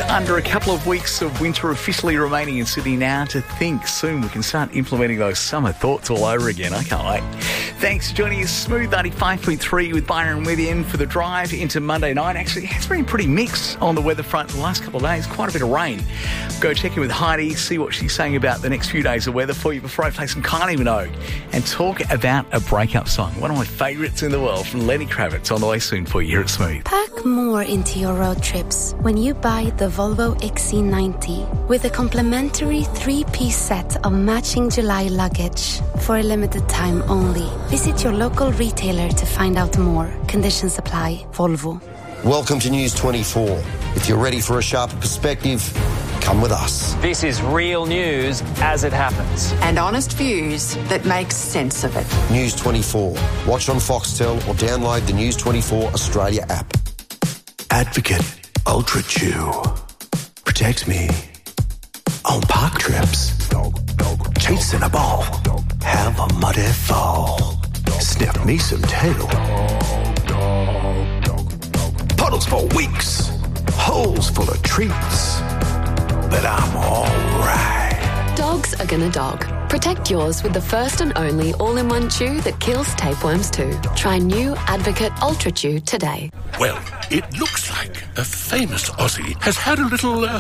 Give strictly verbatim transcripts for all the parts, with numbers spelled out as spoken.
under a couple of weeks of winter officially remaining in Sydney now, to think soon we can start implementing those summer thoughts all over again. I can't wait. Thanks for joining us. Smooth ninety-five point three with Byron with you for the drive into Monday night. Actually, it's been pretty mixed on the weather front the last couple of days. Quite a bit of rain. Go check in with Heidi, see what she's saying about the next few days of weather for you before I play some Kylie Minogue and talk about a breakup song. One of my favourites in the world from Lenny Kravitz on the way soon for you here at Smooth. Pack more into your road trips when you buy the Volvo X C ninety with a complimentary three-piece set of matching July luggage for a limited time only. Visit your local retailer to find out more. Conditions apply. Volvo. Welcome to News twenty-four. If you're ready for a sharper perspective, come with us. This is real news as it happens. And honest views that make sense of it. News twenty-four. Watch on Foxtel or download the News twenty-four Australia app. Advocate Ultra Chew protects me on park trips. Chasing a ball, have a muddy fall. Sniff me some tail. Puddles for weeks, holes full of treats. But I'm alright. Dogs are gonna dog. Protect yours with the first and only all-in-one chew that kills tapeworms too. Try new Advocate Ultra Chew today. Well, it looks like a famous Aussie has had a little uh,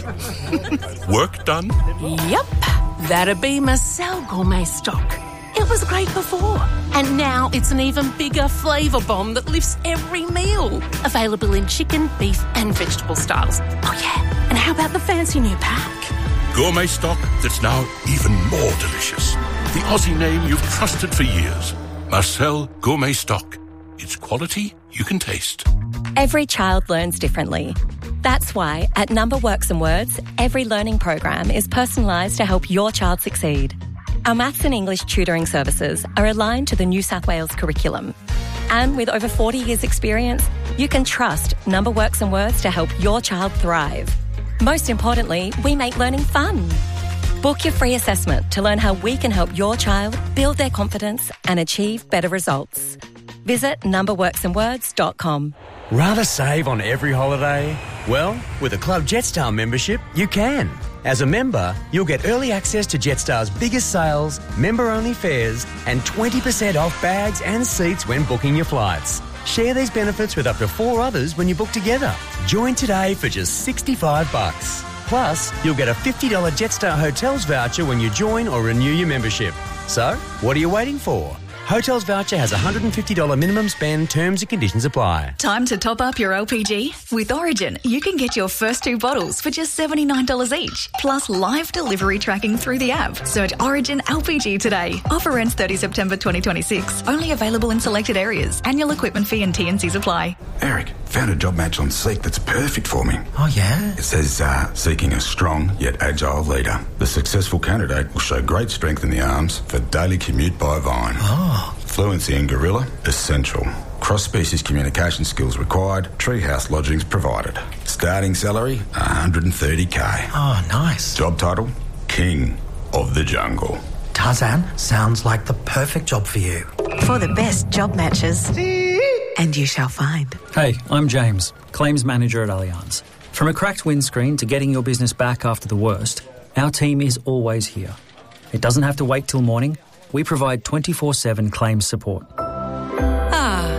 work done. Yep, that'd be Marcel Gourmet Stock. It was great before, and now it's an even bigger flavour bomb that lifts every meal. Available in chicken, beef and vegetable styles. Oh yeah, and how about the fancy new pack? Gourmet stock that's now even more delicious. The Aussie name you've trusted for years. Marcel Gourmet Stock. It's quality you can taste. Every child learns differently. That's why at Number Works and Words, every learning program is personalised to help your child succeed. Our maths and English tutoring services are aligned to the New South Wales curriculum. And with over forty years experience, you can trust Number Works and Words to help your child thrive. Most importantly, we make learning fun. Book your free assessment to learn how we can help your child build their confidence and achieve better results. Visit number works and words dot com. Rather save on every holiday? Well, with a Club Jetstar membership, you can. As a member, you'll get early access to Jetstar's biggest sales, member-only fares, and twenty percent off bags and seats when booking your flights. Share these benefits with up to four others when you book together. Join today for just sixty-five bucks. Plus, you'll get a fifty dollars Jetstar Hotels voucher when you join or renew your membership. So, what are you waiting for? Hotels voucher has a one hundred fifty dollars minimum spend. Terms and conditions apply. Time to top up your L P G? With Origin, you can get your first two bottles for just seventy-nine dollars each, plus live delivery tracking through the app. Search Origin L P G today. Offer ends thirtieth September twenty twenty-six. Only available in selected areas. Annual equipment fee and T and Cs apply. Eric, found a job match on Seek that's perfect for me. Oh, yeah? It says, uh, seeking a strong yet agile leader. The successful candidate will show great strength in the arms for daily commute by Vine. Oh. Fluency in Gorilla, essential. Cross-species communication skills required. Treehouse lodgings provided. Starting salary, one hundred thirty k. Oh, nice. Job title, King of the Jungle. Tarzan, sounds like the perfect job for you. For the best job matches. And you shall find. Hey, I'm James, Claims Manager at Allianz. From a cracked windscreen to getting your business back after the worst, our team is always here. It doesn't have to wait till morning. We provide twenty-four seven claims support.